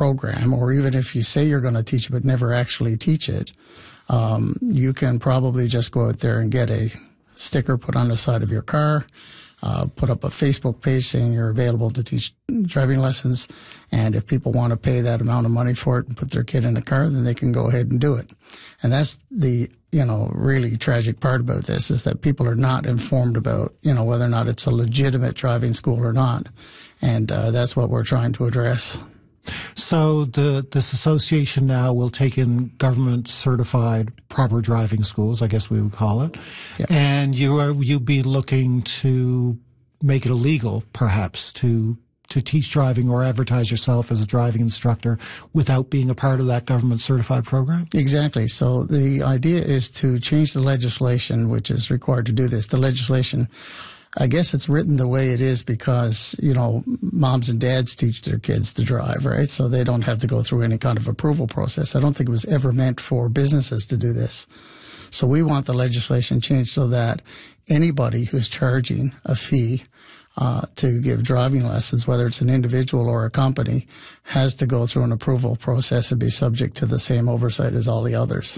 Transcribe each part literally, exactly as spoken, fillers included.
program, or even if you say you're going to teach it but never actually teach it, um, you can probably just go out there and get a sticker put on the side of your car, uh, put up a Facebook page saying you're available to teach driving lessons. And if people want to pay that amount of money for it and put their kid in a car, then they can go ahead and do it. And that's the, you know, really tragic part about this, is that people are not informed about, you know, whether or not it's a legitimate driving school or not. And uh, that's what we're trying to address. So the this association now will take in government-certified proper driving schools, I guess we would call it, yeah. And you are you be looking to make it illegal, perhaps, to to teach driving or advertise yourself as a driving instructor without being a part of that government-certified program? Exactly. So the idea is to change the legislation, which is required to do this. The legislation, I guess it's written the way it is because, you know, moms and dads teach their kids to drive, right? So they don't have to go through any kind of approval process. I don't think it was ever meant for businesses to do this. So we want the legislation changed so that anybody who's charging a fee uh, to give driving lessons, whether it's an individual or a company, has to go through an approval process and be subject to the same oversight as all the others.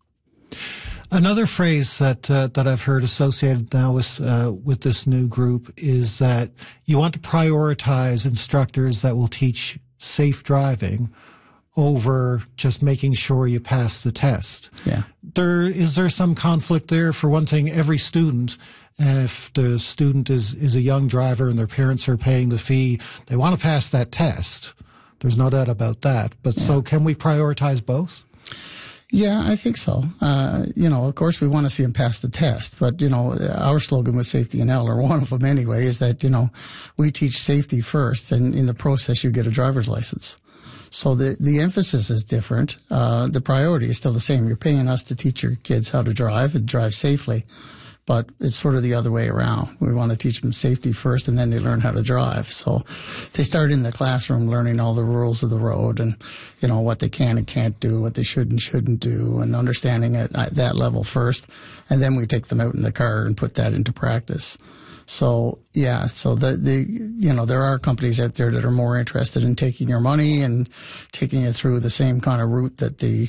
Another phrase that uh, that I've heard associated now with uh, with this new group is that you want to prioritize instructors that will teach safe driving over just making sure you pass the test. Yeah. There is there some conflict there? For one thing, every student, and if the student is is a young driver and their parents are paying the fee, they want to pass that test. There's no doubt about that. But yeah. So can we prioritize both? Yeah, I think so. Uh, you know, of course, we want to see them pass the test. But, you know, our slogan with Safety N L, or one of them anyway, is that, you know, we teach safety first, and in the process, you get a driver's license. So the, the emphasis is different. Uh, the priority is still the same. You're paying us to teach your kids how to drive and drive safely. But it's sort of the other way around. We want to teach them safety first, and then they learn how to drive. So they start in the classroom learning all the rules of the road and, you know, what they can and can't do, what they should and shouldn't do, and understanding it at that level first. And then we take them out in the car and put that into practice. So, yeah, so the, the, you know, there are companies out there that are more interested in taking your money and taking it through the same kind of route that the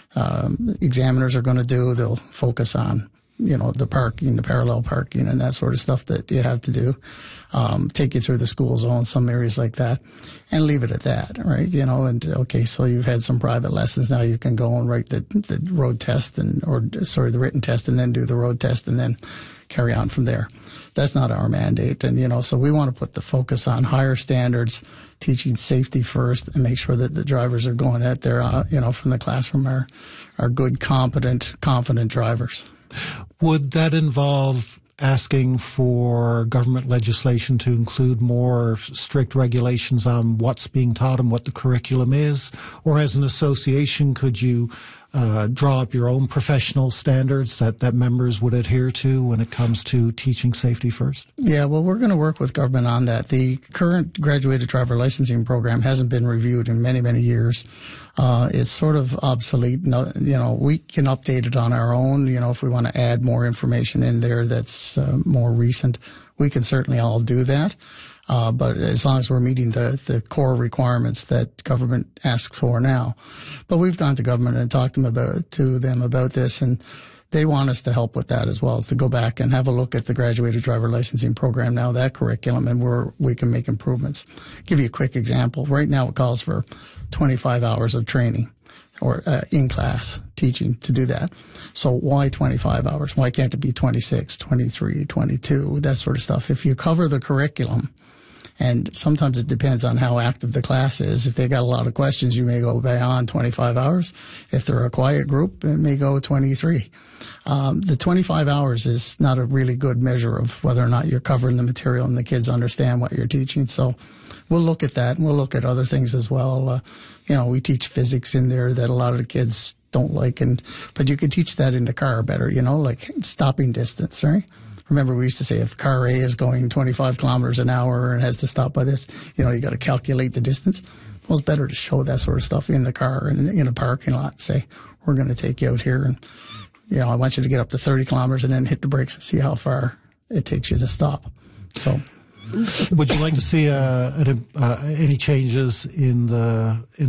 um, examiners are going to do. They'll focus on, you know, the parking, the parallel parking, and that sort of stuff that you have to do. Um, take you through the school zone, some areas like that, and leave it at that, right? You know, and okay, so you've had some private lessons. Now you can go and write the, the road test and, or sorry, the written test, and then do the road test and then carry on from there. That's not our mandate. And, you know, so we want to put the focus on higher standards, teaching safety first, and make sure that the drivers are going out there, uh, you know, from the classroom are, are good, competent, confident drivers. Would that involve asking for government legislation to include more strict regulations on what's being taught and what the curriculum is? Or as an association, could you uh, draw up your own professional standards that, that members would adhere to when it comes to teaching safety first? Yeah, well, we're going to work with government on that. The current graduated driver licensing program hasn't been reviewed in many, many years. Uh, it's sort of obsolete. No, you know, we can update it on our own. You know, if we want to add more information in there that's uh, more recent, we can certainly all do that. Uh, but as long as we're meeting the, the core requirements that government asks for now. But we've gone to government and talked to them about, to them about this, and they want us to help with that as well, is to go back and have a look at the graduated driver licensing program now, that curriculum, and where we can make improvements. I'll give you a quick example. Right now it calls for twenty-five hours of training or uh, in-class teaching to do that. So why twenty-five hours? Why can't it be twenty-six, twenty-three, twenty-two, that sort of stuff? If you cover the curriculum, and sometimes it depends on how active the class is. If they got a lot of questions, you may go beyond twenty-five hours. If they're a quiet group, it may go twenty-three. Um, the twenty-five hours is not a really good measure of whether or not you're covering the material and the kids understand what you're teaching. So we'll look at that, and we'll look at other things as well. Uh, you know, we teach physics in there that a lot of the kids don't like, and but you can teach that in the car better, you know, like stopping distance, right? Remember, we used to say if car A is going twenty-five kilometers an hour and has to stop by this, you know, you got to calculate the distance. Well, it's better to show that sort of stuff in the car and in a parking lot and say, we're going to take you out here and, you know, I want you to get up to thirty kilometers and then hit the brakes and see how far it takes you to stop. So, would you like to see uh, uh, any changes in the in